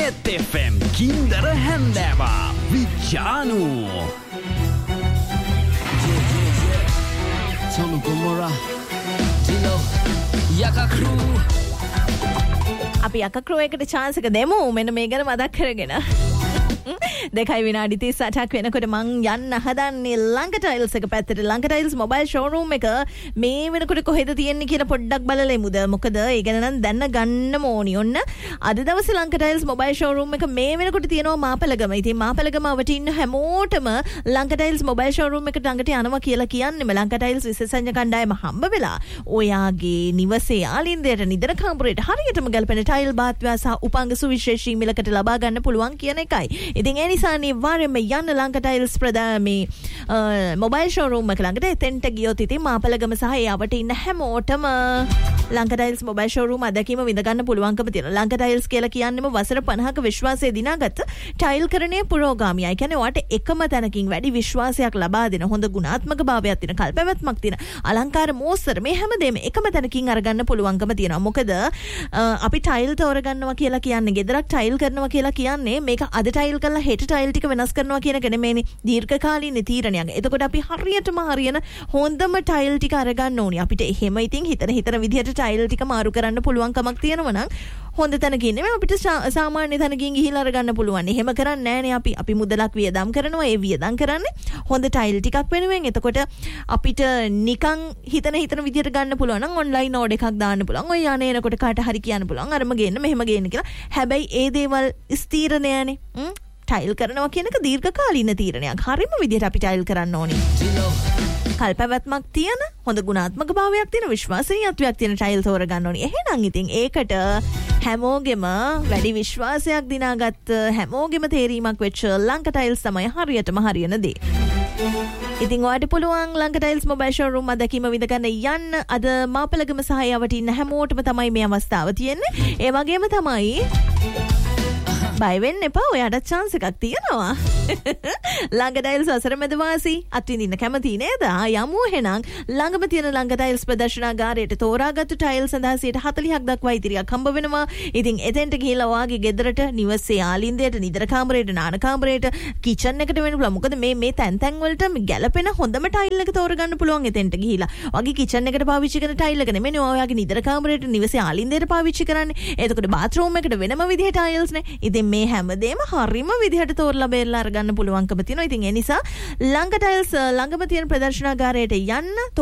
Hit FM Kinder Handava Vijanu Tolu Gomora Dilo Yaka Crew අපි යක ක්‍රෝ එකට chance එක දෙමු මෙන්න මේ ගැන මතක් කරගෙන 2 විනාඩි 38ක් වෙනකොට මං යන්න හදන්නේ ලංක ටයිල්ස් එක පැත්තට ලංක ටයිල්ස් මොබයිල් ෂෝරූම් එක මේ වෙනකොට කොහෙද තියෙන්නේ කියලා පොඩ්ඩක් බලලෙමුද මොකද ඒ ගැන නම් දැන්න ගන්න ඕනි ඔන්න අද දවසේ ලංක ටයිල්ස් මොබයිල් ෂෝරූම් එක මේ වෙනකොට තියෙනවා මාපලගම ඉතින් මාපලගම අවට ඉන්න හැමෝටම ලංක ටයිල්ස් මොබයිල් ෂෝරූම් එකට ළඟට යනවා කියලා කියන්නේම ලංක ටයිල්ස් විශේෂඥ කණ්ඩායම හම්බ වෙලා ඔයාගේ නිවසේ ආලින්දයට නිදර කාමරයට හරියටම ගැලපෙන ටයිල් බාත්වය සහ උපාංග සුවිශේෂී මිලකට ලබා ගන්න පුළුවන් කියන එකයි ඉතින් ඒ නිසා අනිවාර්යයෙන්ම යන්න ලංක ටයිල්ස් ප්‍රදාමේ මොබයිල් ෂෝරූම් එක ළඟට එතෙන්ට ගියොත් ඉතින් මාපලගම සහ ඒ අවට ඉන්න හැමෝටම ලංක ටයිල්ස් මොබයිල් ෂෝරූම් අදකීම විඳ ගන්න පුළුවන්කම තියෙනවා. ලංක ටයිල්ස් කියලා කියන්නේම වසර 50ක විශ්වාසය දිනාගත්ත ටයිල් කරණයේ පුරෝගාමියයි. කියන්නේ ඔයාට එකම තැනකින් වැඩි විශ්වාසයක් ලබා දෙන හොඳ ගුණාත්මක භාවයක් තියෙන කල්පැවැත්මක් තියෙන අලංකාර මෝස්තර මේ හැමදේම එකම තැනකින් අරගන්න පුළුවන්කම තියෙනවා. මොකද අපි ටයිල් තෝරගන්නවා කියලා කියන්නේ ගෙදරක් ටයිල් කරනවා කියලා කියන්නේ මේක අද ටයිල් කරලා හෙට ටයිල් ටික වෙනස් කරනවා කියන එක නෙමෙයිනේ දීර්ඝකාලීන තීරණයක්. එතකොට අපි හරියටම හරියන හොඳම ටයිල් ටික අරගන්න ඕනි. අපිට එහෙම ඉතින් හිතන විදිහට ටයිල් ටික මාරු කරන්න පුළුවන් කමක් තියෙනවා නම් හොඳ තැනකින් නෙමෙයි අපිට සාමාන්‍ය තැනකින් ගිහිල්ලා අරගන්න පුළුවන්. එහෙම කරන්නේ නැහනේ අපි මුදලක් වියදම් කරනවා. ඒ වියදම් කරන්නේ හොඳ ටයිල් ටිකක් වෙනුවෙන්. එතකොට අපිට නිකන් හිතන විදිහට ගන්න පුළුවන් නම් ඔන්ලයින් ඕඩර් එකක් දාන්න පුළුවන්. ඔය යන්නේ එනකොට කාට හරි කියන්න පුළුවන්. අරම ගේන්න මෙහෙම ගේන්න කියලා. හැබැයි ඒ දේවල් ස්ථිර නෑනේ. ටයිල් කරනවා කියන එක දීර්ඝකාලීන තීරණයක්. හරිම විදිහට අපි ටයිල් කරන්න ඕනි. කල්පැවැත්මක් තියෙන හොඳ ගුණාත්මක භාවයක් තියෙන විශ්වාසනීයත්වයක් තියෙන ටයිල් තෝරගන්න ඕනි. එහෙනම් ඉතින් ඒකට හැමෝගෙම වැඩි විශ්වාසයක් දිනාගත්ත හැමෝගෙම තේරීමක් වෙච්ච ලංක ටයිල්ස් තමයි හරියටම හරියන දේ. ඉතින් ඔයාලට පුළුවන් ලංක ටයිල්ස් මොබයිල් ෂෝරූම් අදකීම විඳ ගන්න යන්න අද මාපලගම සහ යවට ඉන්න හැමෝටම තමයි මේ අවස්ථාව තියෙන්නේ. ඒ වගේම තමයි බය වෙන්න එපා ඔයාට chance එකක් තියෙනවා. ලංක ටයිල්ස් වසර මැද වාසී අත්විඳින්න කැමති නේද? යමු එහෙනම් ළඟම තියෙන ලංක ටයිල්ස් ප්‍රදර්ශනාගාරයට තෝරාගත්තු ටයිල් සඳහා 40% දක්වා ඉතිරියක් හම්බ වෙනවා. ඉතින් එතෙන්ට ගිහිල්ලා ඔයාගේ ගෙදරට නිවසේ ආලින්දයට නිදර කාමරයට නාන කාමරයට කිචන් එකට වෙන්න පුළුවන්. මොකද මේ තැන් වලට ගැලපෙන හොඳම ටයිල් එක තෝරගන්න පුළුවන් එතෙන්ට ගිහිල්ලා. ඔයාගේ කිචන් එකට පාවිච්චි කරන ටයිල් එක නෙමෙයි ඔයාගේ නිදර කාමරයට නිවසේ ආලින්දයට පාවිච්චි කරන්නේ. එතකොට බාත් รู ම් එකට වෙනම විදිහේ ටයිල්ස් නේ. ඉතින් මේ හැමදේම හරිම විදිහට තෝරලා බේරලා අරගන්න පුළුවන්කම තියෙනවා. ඉතින් ඒ නිසා ලංක ටයිල්ස් ළඟම තියෙන ප්‍රදර්ශනාගාරයට යන්න